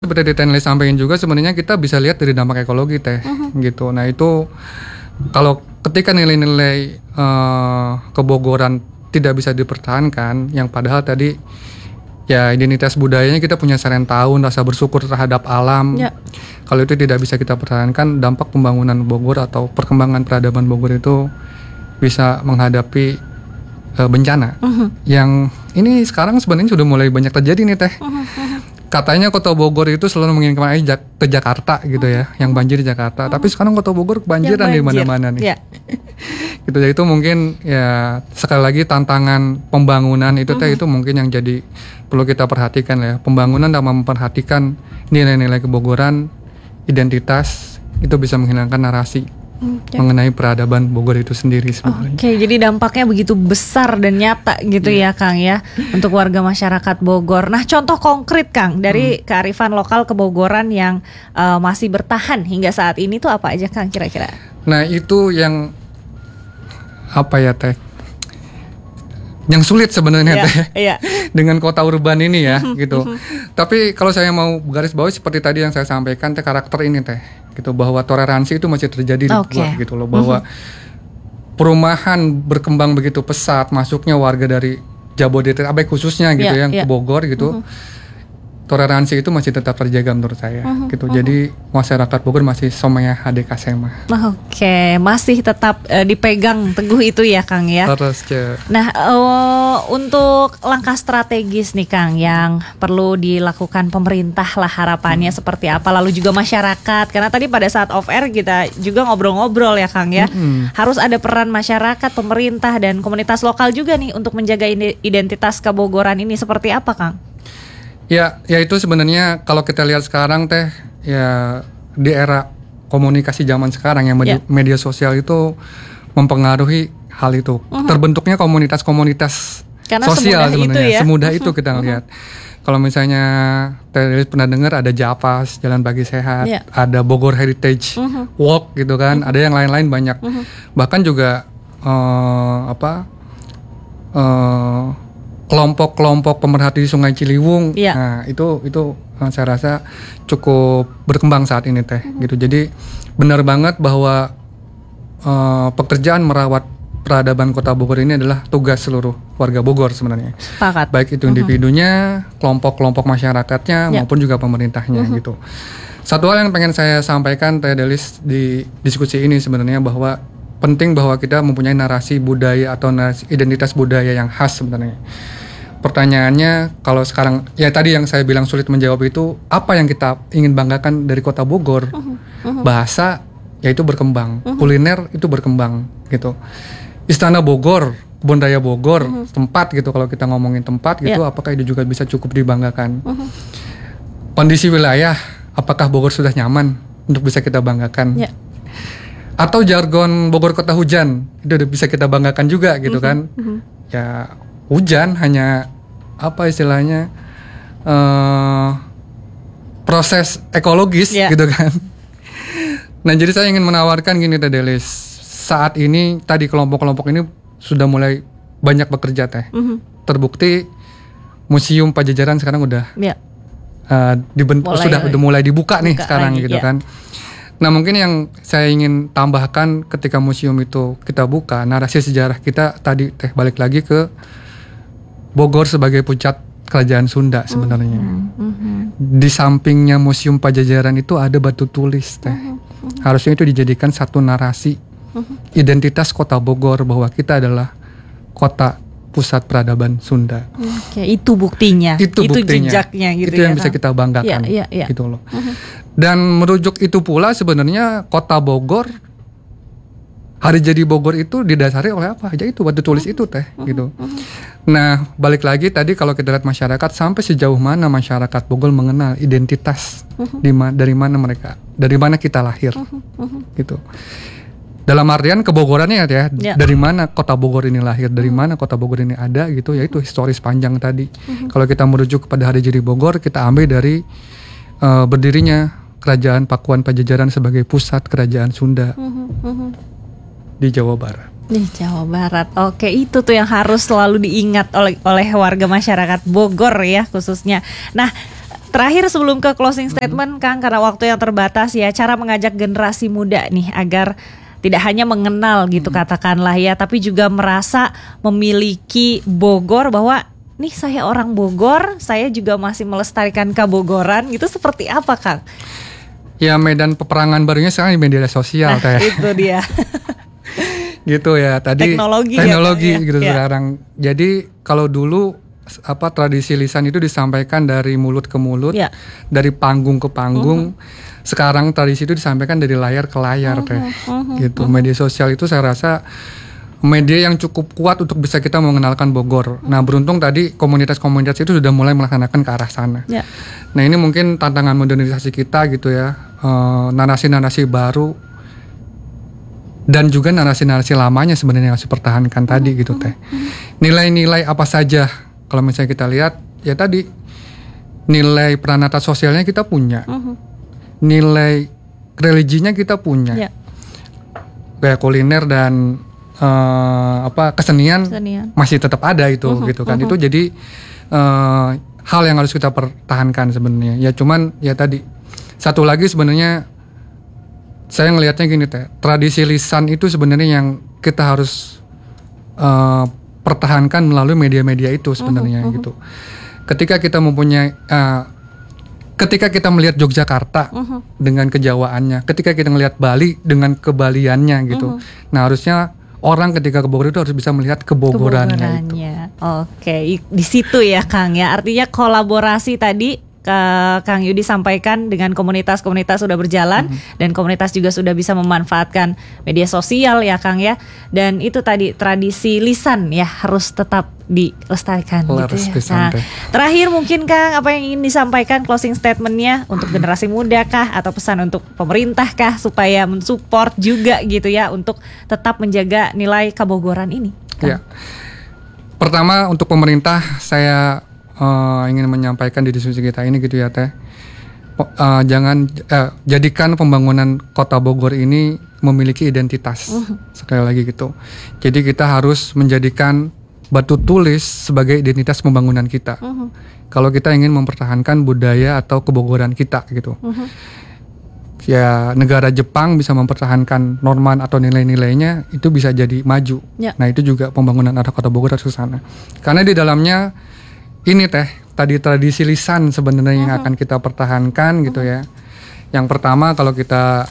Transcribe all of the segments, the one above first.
Seperti Tenley sampaikan juga sebenarnya kita bisa lihat dari dampak ekologi teh gitu. Nah itu kalau ketika nilai-nilai kebogoran tidak bisa dipertahankan, yang padahal tadi ya identitas budayanya kita punya Serentahun, rasa bersyukur terhadap alam. Ya. Kalau itu tidak bisa kita pertahankan, dampak pembangunan Bogor atau perkembangan peradaban Bogor itu bisa menghadapi bencana. Yang ini sekarang sebenarnya sudah mulai banyak terjadi nih teh. Katanya kota Bogor itu selalu menginginkan air ke Jakarta gitu ya, yang banjir di Jakarta. Tapi sekarang kota Bogor kebanjiran di mana-mana nih. Ya. Gitu ya, itu mungkin ya sekali lagi tantangan pembangunan itu teh itu mungkin yang jadi perlu kita perhatikan ya. Pembangunan dalam memperhatikan nilai-nilai kebogoran, identitas itu bisa menghilangkan narasi mengenai peradaban Bogor itu sendiri sebenarnya. Oke, jadi dampaknya begitu besar dan nyata gitu ya Kang ya untuk warga masyarakat Bogor. Nah, contoh konkret Kang dari kearifan lokal kebogoran yang masih bertahan hingga saat ini tuh apa aja Kang kira-kira? Nah, itu yang apa ya teh? Yang sulit sebenarnya teh. Iya. Dengan kota urban ini ya gitu. Tapi kalau saya mau garis bawahi seperti tadi yang saya sampaikan teh, karakter ini teh gitu, bahwa toleransi itu masih terjadi di Bogor gitu loh, bahwa perumahan berkembang begitu pesat, masuknya warga dari Jabodetabek khususnya gitu yang ke Bogor gitu. Toleransi itu masih tetap terjaga menurut saya gitu. Jadi masyarakat Bogor masih somaya hadeka sema. Oke, masih tetap dipegang teguh itu ya Kang ya. Terus Nah, untuk langkah strategis nih Kang yang perlu dilakukan pemerintah lah, harapannya seperti apa, lalu juga masyarakat, karena tadi pada saat off air kita juga ngobrol-ngobrol ya Kang ya. Harus ada peran masyarakat, pemerintah dan komunitas lokal juga nih untuk menjaga identitas kebogoran ini, seperti apa Kang? Ya itu sebenarnya kalau kita lihat sekarang teh ya di era komunikasi zaman sekarang yang media sosial itu mempengaruhi hal itu. Terbentuknya komunitas-komunitas sosial sebenarnya. Semudah itu kita ngelihat. Kalau misalnya tadi pernah dengar ada Japas, Jalan Pagi Sehat, ada Bogor Heritage Walk gitu kan, ada yang lain-lain banyak. Bahkan juga kelompok-kelompok pemerhati Sungai Ciliwung. Nah, itu saya rasa cukup berkembang saat ini teh gitu. Jadi benar banget bahwa pekerjaan merawat peradaban Kota Bogor ini adalah tugas seluruh warga Bogor sebenarnya. Sepakat. Baik itu individunya, kelompok-kelompok masyarakatnya maupun juga pemerintahnya gitu. Satu hal yang pengen saya sampaikan Teh Delis di diskusi ini sebenarnya bahwa penting bahwa kita mempunyai narasi budaya atau narasi identitas budaya yang khas sebenarnya. Pertanyaannya kalau sekarang ya tadi yang saya bilang sulit menjawab itu, apa yang kita ingin banggakan dari Kota Bogor? Bahasa ya itu berkembang, kuliner itu berkembang gitu. Istana Bogor, Kebun Raya Bogor, tempat gitu, kalau kita ngomongin tempat gitu, apakah itu juga bisa cukup dibanggakan? Kondisi wilayah, apakah Bogor sudah nyaman untuk bisa kita banggakan? Atau jargon Bogor Kota Hujan, itu udah bisa kita banggakan juga gitu kan? Ya hujan hanya apa istilahnya proses ekologis gitu kan. Nah jadi saya ingin menawarkan gini Teh Delis, saat ini tadi kelompok-kelompok ini sudah mulai banyak bekerja teh. Terbukti Museum Pajajaran sekarang udah sudah mulai dibuka nih sekarang lagi, gitu kan. Nah mungkin yang saya ingin tambahkan ketika museum itu kita buka, narasi sejarah kita tadi teh balik lagi ke Bogor sebagai pusat kerajaan Sunda sebenarnya. Di sampingnya Museum Pajajaran itu ada batu tulis teh. Harusnya itu dijadikan satu narasi identitas Kota Bogor bahwa kita adalah kota pusat peradaban Sunda. Itu buktinya. Itu jejaknya gitu. Itu yang bisa kita banggakan gitu loh. Dan merujuk itu pula sebenarnya Kota Bogor, hari jadi Bogor itu didasari oleh apa aja itu batu tulis itu teh gitu. Nah balik lagi tadi kalau kita lihat masyarakat, sampai sejauh mana masyarakat Bogor mengenal identitas dari mana kita lahir gitu. Dalam artian kebogorannya ya, dari mana Kota Bogor ini lahir, dari mana Kota Bogor ini ada gitu, yaitu historis panjang tadi. Kalau kita merujuk kepada hari jadi Bogor, kita ambil dari berdirinya Kerajaan Pakuan Pajajaran sebagai pusat kerajaan Sunda di Jawa Barat. Di Jawa Barat. Oke, itu tuh yang harus selalu diingat oleh warga masyarakat Bogor ya khususnya. Nah, Terakhir sebelum ke closing statement Kang, karena waktu yang terbatas ya, cara mengajak generasi muda nih agar tidak hanya mengenal gitu katakanlah ya, tapi juga merasa memiliki Bogor, bahwa nih saya orang Bogor, saya juga masih melestarikan Kabogoran gitu, seperti apa Kang? Ya medan peperangan barunya sekarang di media sosial Itu dia. gitu ya, tadi teknologi ya, gitu ya. Sekarang. Jadi kalau dulu tradisi lisan itu disampaikan dari mulut ke mulut, dari panggung ke panggung. Sekarang tradisi itu disampaikan dari layar ke layar gitu. Media sosial itu saya rasa media yang cukup kuat untuk bisa kita mengenalkan Bogor. Nah, beruntung tadi komunitas-komunitas itu sudah mulai melaksanakan ke arah sana. Nah, ini mungkin tantangan modernisasi kita gitu ya, narasi-narasi baru dan juga narasi-narasi lamanya sebenarnya yang harus dipertahankan tadi gitu teh. Nilai-nilai apa saja kalau misalnya kita lihat ya tadi, nilai peranata sosialnya kita punya, nilai religinya kita punya, kayak kuliner dan kesenian masih tetap ada itu gitu kan. Itu jadi hal yang harus kita pertahankan sebenarnya. Ya cuman ya tadi satu lagi sebenarnya saya ngelihatnya gini teh, tradisi lisan itu sebenarnya yang kita harus pertahankan melalui media-media itu sebenarnya gitu. Ketika kita mempunyai ketika kita melihat Yogyakarta dengan kejawaannya, ketika kita melihat Bali dengan kebaliannya gitu. Nah, harusnya orang ketika ke Bogor itu harus bisa melihat kebogorannya itu. Oke, di situ ya Kang ya. Artinya kolaborasi tadi Kang Yudi sampaikan dengan komunitas-komunitas sudah berjalan dan komunitas juga sudah bisa memanfaatkan media sosial ya Kang ya. Dan itu tadi tradisi lisan ya harus tetap dilestarikan gitu ya. Nah, terakhir mungkin Kang, apa yang ingin disampaikan closing statementnya untuk generasi muda kah, atau pesan untuk pemerintah kah supaya mensupport juga gitu ya untuk tetap menjaga nilai Kabogoran ini Kang? Ya. Pertama untuk pemerintah saya ingin menyampaikan di diskusi kita ini gitu ya teh, jadikan pembangunan kota Bogor ini memiliki identitas. Sekali lagi gitu, jadi kita harus menjadikan batu tulis sebagai identitas pembangunan kita. Kalau kita ingin mempertahankan budaya atau kebogoran kita gitu. Ya negara Jepang bisa mempertahankan norma atau nilai-nilainya, itu bisa jadi maju. Nah itu juga pembangunan ada kota Bogor harus ke sana. Karena di dalamnya ini teh tadi tradisi lisan sebenarnya yang akan kita pertahankan gitu ya. Yang pertama kalau kita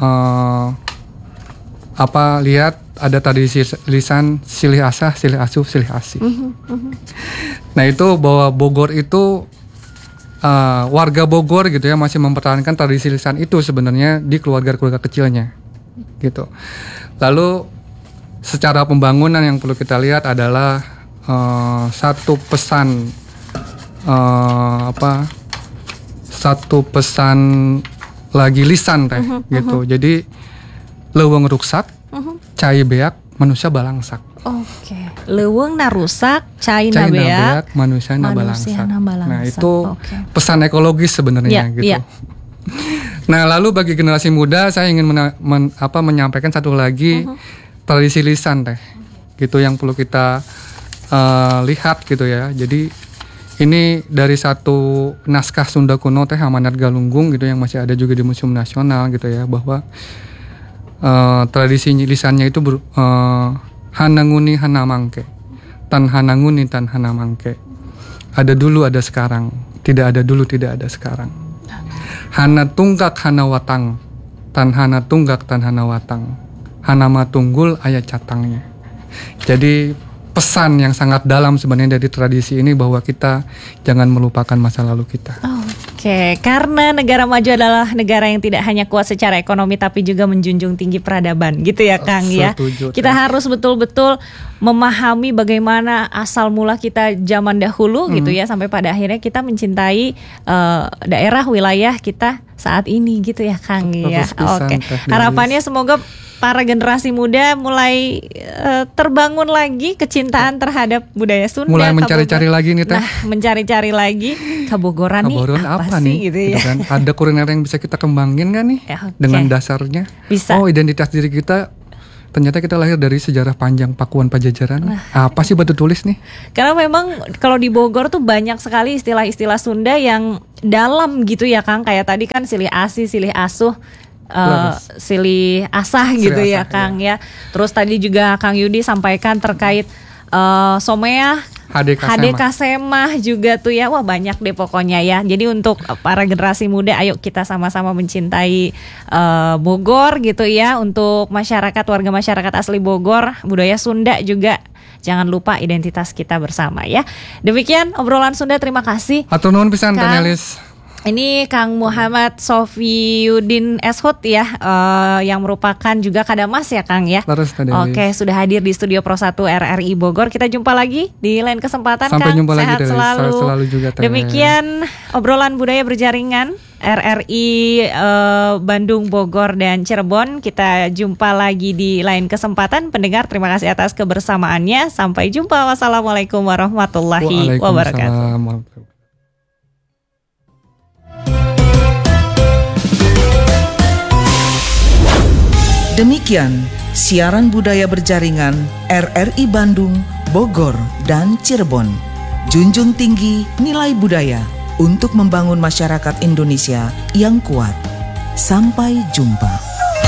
lihat ada tradisi lisan silih asah, silih asuh, silih asih. Nah itu bahwa Bogor itu warga Bogor gitu ya masih mempertahankan tradisi lisan itu sebenarnya di keluarga-keluarga kecilnya gitu. Lalu secara pembangunan yang perlu kita lihat adalah satu pesan lagi lisan teh gitu. Jadi leuweung ruksak, cai beak, manusia balangsak. Leuweung na rusak, cai na beak, manusia na balangsak. Nah itu pesan ekologis sebenarnya gitu. Nah lalu bagi generasi muda saya ingin menyampaikan satu lagi tradisi lisan teh gitu yang perlu kita lihat gitu ya. Jadi ini dari satu naskah Sunda kuno teh Amanat Galunggung gitu yang masih ada juga di Museum Nasional gitu ya, bahwa tradisi lisannya itu hananguni hanamangke, tan hananguni tan hanamangke. Ada dulu ada sekarang, tidak ada dulu tidak ada sekarang. Hana tunggak hana watang, tan hana tunggak tan hana watang. Hanama tunggul ayat catangnya. Jadi pesan yang sangat dalam sebenarnya dari tradisi ini bahwa kita jangan melupakan masa lalu kita. Karena negara maju adalah negara yang tidak hanya kuat secara ekonomi tapi juga menjunjung tinggi peradaban, gitu ya Kang ya. Kita harus betul-betul memahami bagaimana asal mula kita zaman dahulu gitu ya, sampai pada akhirnya kita mencintai daerah wilayah kita saat ini gitu ya Kang ya. Harapannya semoga para generasi muda mulai terbangun lagi kecintaan terhadap budaya Sunda. Mulai mencari-cari lagi nih teh. Nah, mencari-cari lagi Kabogoran nih apa sih gitu ya. Kan? Ada kuliner yang bisa kita kembangin kan nih dengan dasarnya. Bisa. Oh, identitas diri kita ternyata kita lahir dari sejarah panjang Pakuan Pajajaran. Apa sih batu tulis nih? Karena memang kalau di Bogor tuh banyak sekali istilah-istilah Sunda yang dalam gitu ya Kang. Kayak tadi kan silih asih, silih asuh, silih asah gitu Silih ya asah, Kang ya. Terus tadi juga Kang Yudi sampaikan terkait Someah, HDK Semah juga tuh ya. Wah banyak deh pokoknya ya. Jadi untuk para generasi muda, ayo kita sama-sama mencintai Bogor gitu ya. Untuk masyarakat, warga masyarakat asli Bogor, budaya Sunda juga jangan lupa identitas kita bersama ya. Demikian obrolan Sunda, terima kasih. Atur nuhun pisan Teh Nelis. Ini Kang Muhammad Sofiyuddin Eshut ya, yang merupakan juga Kadamas ya Kang ya. Oke, sudah hadir di Studio Pro 1 RRI Bogor. Kita jumpa lagi di lain kesempatan. Sampai Kang, jumpa sehat lagi, selalu juga, Teh. Demikian obrolan budaya berjaringan RRI Bandung, Bogor, dan Cirebon. Kita jumpa lagi di lain kesempatan. Pendengar, terima kasih atas kebersamaannya. Sampai jumpa. Wassalamualaikum warahmatullahi wabarakatuh. Demikian siaran budaya berjaringan RRI Bandung, Bogor, dan Cirebon. Junjung tinggi nilai budaya untuk membangun masyarakat Indonesia yang kuat. Sampai jumpa.